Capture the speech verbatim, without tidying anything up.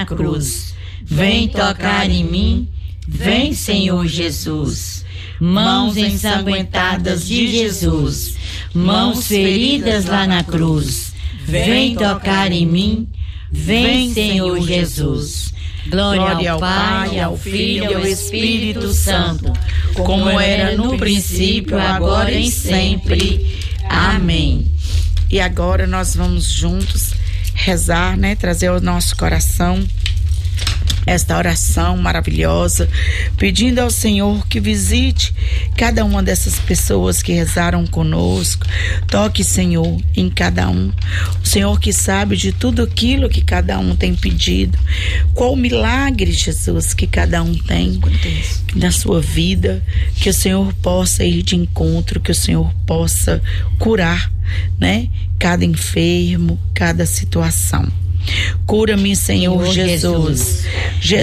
cruz. Vem tocar em mim, vem, Senhor Jesus. Mãos ensanguentadas de Jesus, mãos feridas lá na cruz. Vem tocar em mim, vem, Senhor Jesus. Glória ao Pai, ao Filho e ao Espírito Santo, como era no princípio, agora e sempre. Amém. E agora nós vamos juntos rezar, né? Trazer ao nosso coração esta oração maravilhosa, pedindo ao Senhor que visite cada uma dessas pessoas que rezaram conosco. Toque, Senhor, em cada um. O Senhor que sabe de tudo aquilo que cada um tem pedido. Qual o milagre, Jesus, que cada um tem na sua vida. Que o Senhor possa ir de encontro, que o Senhor possa curar, né? Cada enfermo, cada situação. Cura-me, Senhor, Senhor Jesus. Jesus.